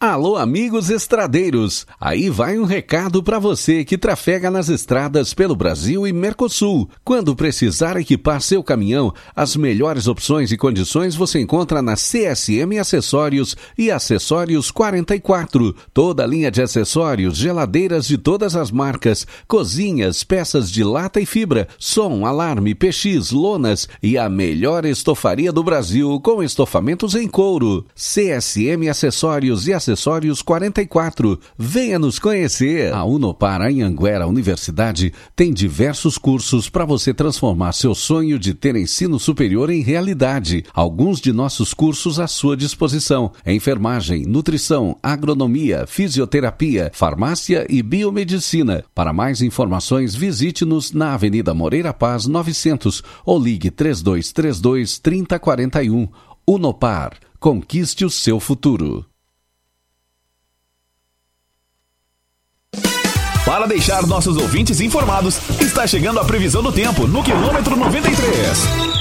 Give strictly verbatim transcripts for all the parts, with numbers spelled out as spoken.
Alô, amigos estradeiros! Aí vai um recado para você que trafega nas estradas pelo Brasil e Mercosul. Quando precisar equipar seu caminhão, as melhores opções e condições você encontra na C S M Acessórios e Acessórios quarenta e quatro. Toda a linha de acessórios, geladeiras de todas as marcas, cozinhas, peças de lata e fibra, som, alarme, P X, lonas e a melhor estofaria do Brasil com estofamentos em couro. C S M Acessórios e Acessórios Acessórios quarenta e quatro. Venha nos conhecer. A Unopar Anhanguera Universidade tem diversos cursos para você transformar seu sonho de ter ensino superior em realidade. Alguns de nossos cursos à sua disposição: enfermagem, nutrição, agronomia, fisioterapia, farmácia e biomedicina. Para mais informações, visite-nos na Avenida Moreira Paz novecentos ou ligue três dois três dois, três zero quatro um. Unopar. Conquiste o seu futuro. Para deixar nossos ouvintes informados, está chegando a previsão do tempo no quilômetro noventa e três.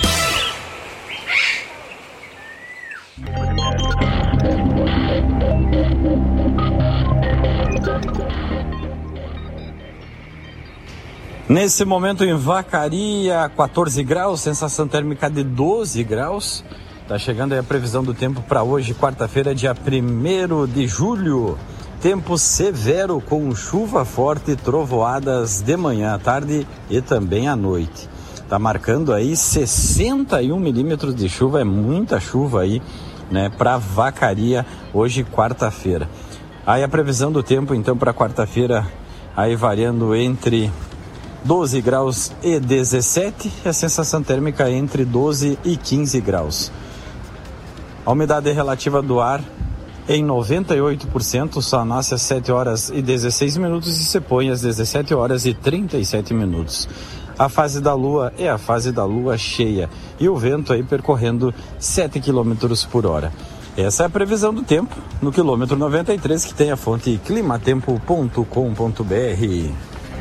Nesse momento em Vacaria, quatorze graus, sensação térmica de doze graus. Está chegando aí a previsão do tempo para hoje, quarta-feira, dia primeiro de julho. Tempo severo com chuva forte e trovoadas de manhã, à tarde e também à noite. Está marcando aí sessenta e um milímetros de chuva, é muita chuva aí, né, para Vacaria, hoje quarta-feira. Aí a previsão do tempo então para quarta-feira, aí variando entre doze graus e dezessete, e a sensação térmica entre doze e quinze graus. A umidade relativa do ar em noventa e oito por cento, o sol nasce às sete horas e dezesseis minutos e se põe às dezessete horas e trinta e sete minutos. A fase da lua é a fase da lua cheia e o vento aí percorrendo sete quilômetros por hora. Essa é a previsão do tempo no quilômetro noventa e três, que tem a fonte climatempo ponto com ponto b r.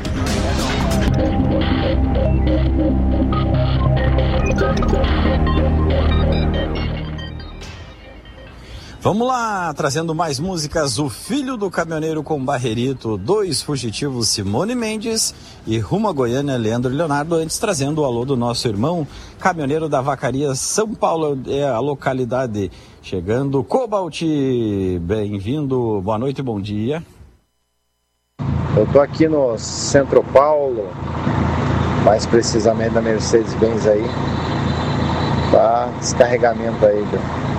Vamos lá, trazendo mais músicas. O Filho do Caminhoneiro com Barrerito, Dois Fugitivos, Simone Mendes e Rumo a Goiânia, Leandro e Leonardo. Antes, trazendo o alô do nosso irmão caminhoneiro da Vacaria, São Paulo é a localidade. Chegando, Cobalt, bem-vindo, boa noite, bom dia. Eu tô aqui no Centro Paulo, mais precisamente na Mercedes-Benz aí, para descarregamento aí do